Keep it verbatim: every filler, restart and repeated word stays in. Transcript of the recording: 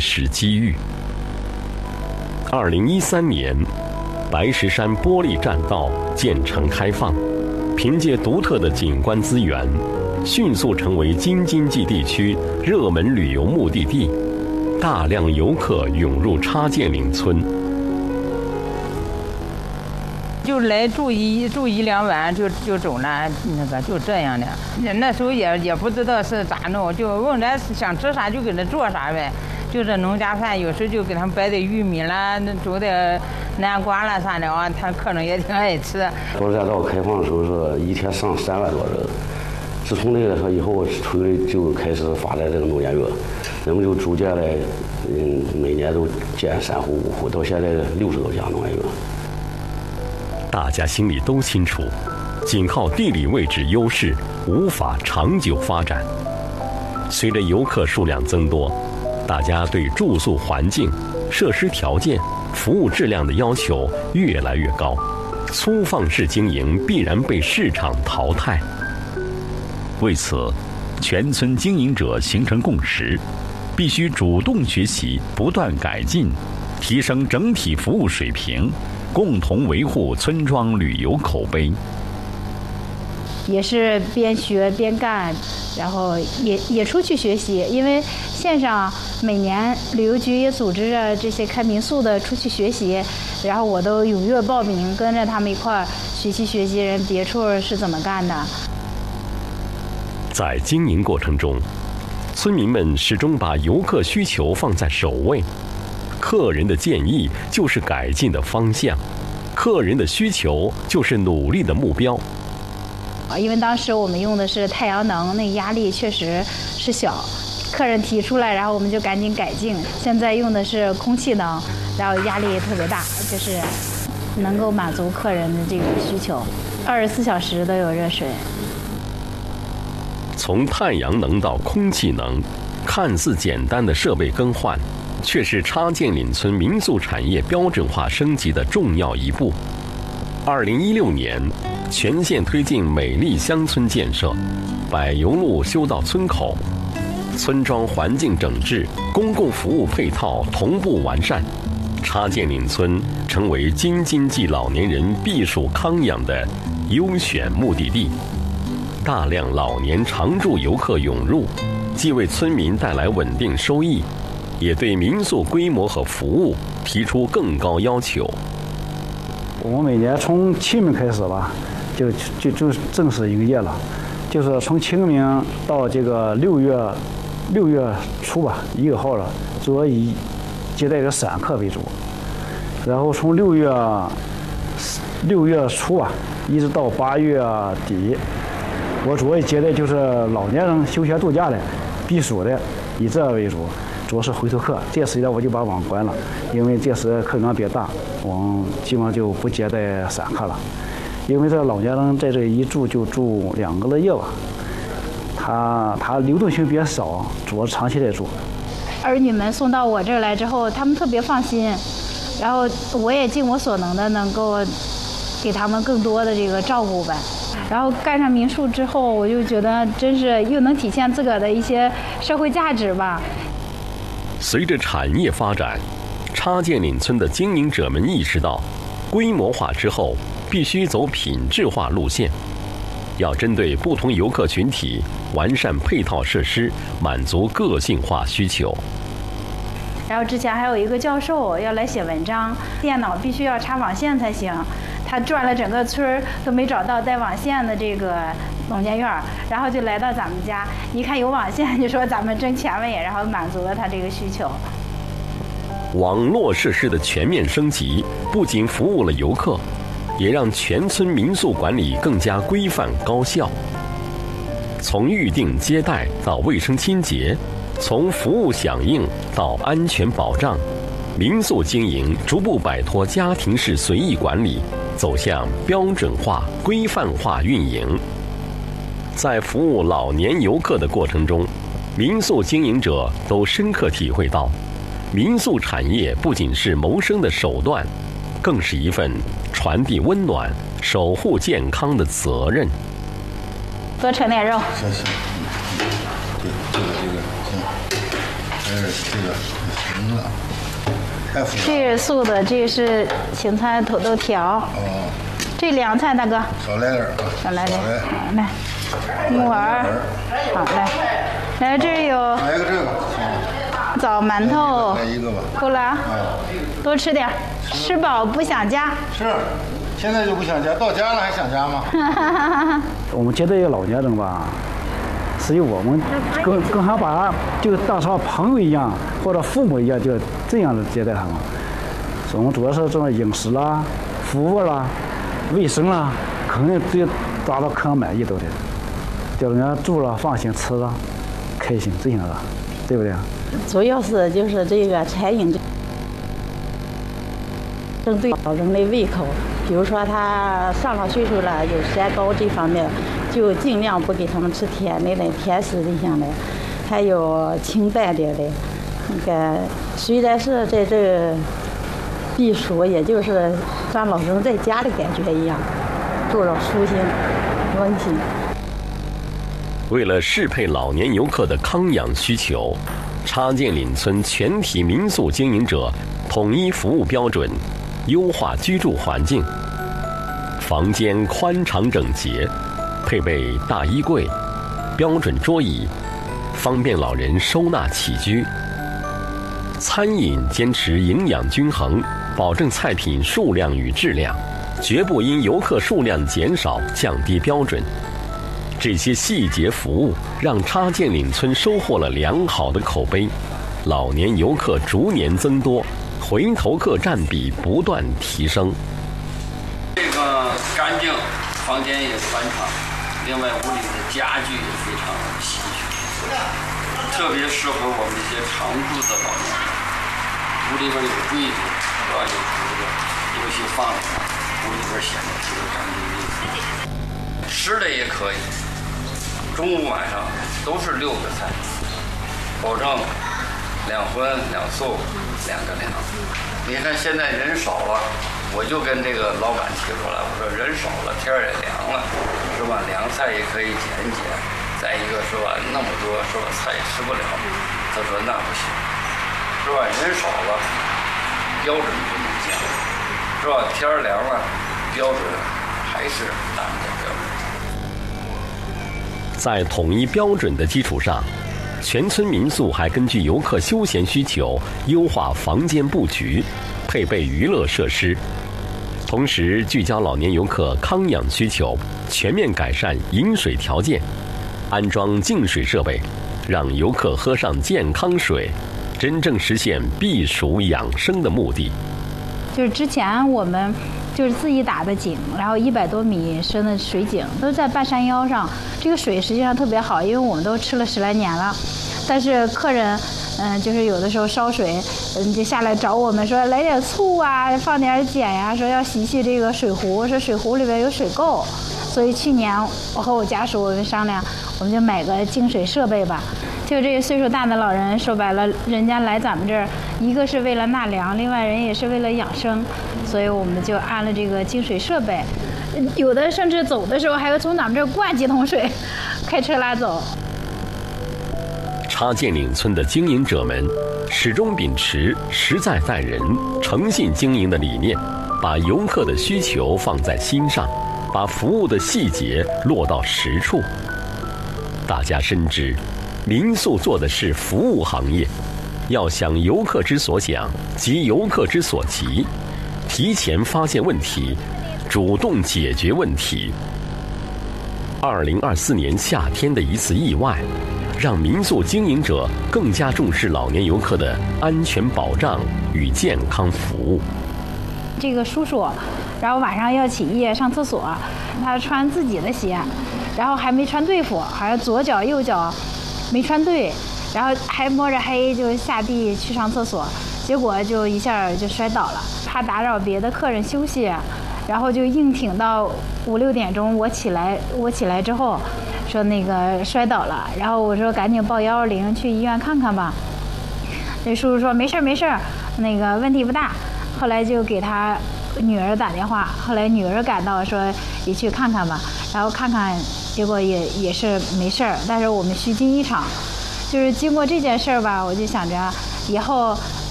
史机遇。二零一三年，白石山玻璃栈道建成开放，凭借独特的景观资源，迅速成为京津冀地区热门旅游目的地，大量游客涌入插剑岭村。 就来住一住一两晚就就走了，那个就这样的。那时候也也不知道是咋弄，就问咱想吃啥就给他做啥呗。就是农家饭，有时就给他们摆点玉米啦，煮点南瓜啦啥的啊，他客人也挺爱吃。 玻璃栈道开放的时候是一天上三万多人，自从那个以后，村里就开始发展这个农业园，人们就逐渐的，嗯，每年都建三户五户，到现在六十多家农业园。 大家心里都清楚，仅靠地理位置优势无法长久发展。随着游客数量增多，大家对住宿环境、设施条件、服务质量的要求越来越高，粗放式经营必然被市场淘汰。 为此，全村经营者形成共识，必须主动学习，不断改进，提升整体服务水平，共同维护村庄旅游口碑。 也是边学边干，然后也也出去学习，因为县上每年旅游局也组织着这些开民宿的出去学习，然后我都踊跃报名，跟着他们一块儿学习学习人别处是怎么干的。 在经营过程中，村民们始终把游客需求放在首位，客人的建议就是改进的方向，客人的需求就是努力的目标。 因为当时我们用的是太阳能，那压力确实是小，客人提出来，然后我们就赶紧改进。现在用的是空气能，然后压力也特别大，就是能够满足客人的这个需求，二十四小时都有热水。 从太阳能到空气能，看似简单的设备更换，却是插剑岭村民宿产业标准化升级的重要一步。二零一六年，全县推进美丽乡村建设，柏油路修到村口，村庄环境整治，公共服务配套同步完善，插剑岭村成为京津冀老年人避暑康养的优选目的地。大量老年常住游客涌入，既为村民带来稳定收益，也对民宿规模和服务提出更高要求。 我们每年从清明开始吧，就就就正式营业了，就是从清明到这个六月六月初吧，一个号了，主要以接待的散客为主，然后从六月六月初吧，一直到八月底，我主要接待就是老年人休闲度假的、避暑的，以这为主。主要是回头客，这时呢我就把网关了，因为这时客量比较大，我们基本上就不接待散客了。因为这老年人在这一住就住两个多月吧，他他流动性比较少，主要长期在住。 儿女们送到我这儿来之后，他们特别放心，然后我也尽我所能的能够给他们更多的这个照顾呗。然后干上民宿之后，我就觉得真是又能体现自个儿的一些社会价值吧。 随着产业发展，插剑岭村的经营者们意识到，规模化之后必须走品质化路线，要针对不同游客群体完善配套设施，满足个性化需求。 然后之前还有一个教授要来写文章，电脑必须要插网线才行，他转了整个村儿都没找到带网线的这个农建院，然后就来到咱们家，一看有网线，就说咱们真前卫，然后满足了他这个需求。 网络设施的全面升级，不仅服务了游客，也让全村民宿管理更加规范高效。从预订接待到卫生清洁，从服务响应到安全保障，民宿经营逐步摆脱家庭式随意管理，走向标准化、规范化运营。在服务老年游客的过程中，民宿经营者都深刻体会到，民宿产业不仅是谋生的手段，更是一份传递温暖、守护健康的责任。 多盛点肉。 行行，对，这个这个行，还是这个。 嗯了，太复杂了。 这是素的，这是芹菜土豆条。 哦， 这凉菜，大哥。 少来点啊。 少来点。 少来。 好来，木耳。好来，来这儿有。 来个这个。 枣馒头。 来一个吧。 够了啊。多吃点，吃饱不想家。 是，现在就不想家，到家了还想家吗？ 我们接待一个老年人吧，实际我们跟跟他把就当成朋友一样，或者父母一样，就这样的接待他们。我们主要是这种饮食啦、服务啦、卫生啦，肯定得达到客人满意都得，叫人家住了放心，吃了开心这样的，对不对？ 主要是就是这个餐饮正对老人的胃口，比如说他上了岁数了，有三高这方面，就尽量不给他们吃甜的嘞、甜食这样的，还有清淡点的。那个虽然是在这避暑，也就是让老人在家的感觉一样，做到舒心、温馨。 为了适配老年游客的康养需求，插建岭村全体民宿经营者统一服务标准，优化居住环境。房间宽敞整洁，配备大衣柜、标准桌椅，方便老人收纳起居。餐饮坚持营养均衡，保证菜品数量与质量，绝不因游客数量减少降低标准。这些细节服务让插建岭村收获了良好的口碑，老年游客逐年增多，回头客占比不断提升。 这个干净，房间也宽敞，另外屋里的家具也非常稀缺，特别适合我们这些常住的老年人。屋里边有柜子，是吧？有橱子，有些放里面，屋里边显得特别干净利索。吃的也可以，中午晚上都是六个菜，保证两荤两素两个凉。你看现在人少了，我就跟这个老板提出来，我说人少了，天也凉了，是吧？凉菜也可以减一减。再一个是吧，那么多是吧，菜也吃不了。他说那不行，是吧？人少了，标准不能降，是吧？天凉了，标准还是咱们的标准。 在统一标准的基础上，全村民宿还根据游客休闲需求优化房间布局，配备娱乐设施，同时聚焦老年游客康养需求，全面改善饮水条件，安装净水设备，让游客喝上健康水，真正实现避暑养生的目的。 就是之前我们就是自己打的井，然后一百多米深的水井都在半山腰上，这个水实际上特别好，因为我们都吃了十来年了。但是客人，嗯，就是有的时候烧水，嗯，就下来找我们说来点醋啊，放点碱呀，说要洗洗这个水壶，说水壶里边有水垢。所以去年我和我家属我们商量，我们就买个净水设备吧。就这个岁数大的老人，说白了，人家来咱们这儿，一个是为了纳凉，另外人也是为了养生，所以我们就安了这个净水设备。有的甚至走的时候还要从咱们这儿灌几桶水，开车拉走。 插建岭村的经营者们始终秉持实在待人、诚信经营的理念，把游客的需求放在心上，把服务的细节落到实处。大家深知，民宿做的是服务行业，要想游客之所想，急游客之所急，提前发现问题，主动解决问题。二零二四年夏天的一次意外，让民宿经营者更加重视老年游客的安全保障与健康服务。 这个叔叔，然后晚上要起夜上厕所，他穿自己的鞋，然后还没穿对付，好像左脚右脚没穿对，然后还摸着黑就下地去上厕所，结果就一下就摔倒了，怕打扰别的客人休息，然后就硬挺到五六点钟，我起来，我起来之后说那个摔倒了，然后我说赶紧报幺二零去医院看看吧。那叔叔说没事没事，那个问题不大。后来就给他女儿打电话，后来女儿赶到说也去看看吧，然后看看，结果也也是没事儿，但是我们虚惊一场。就是经过这件事儿吧，我就想着以后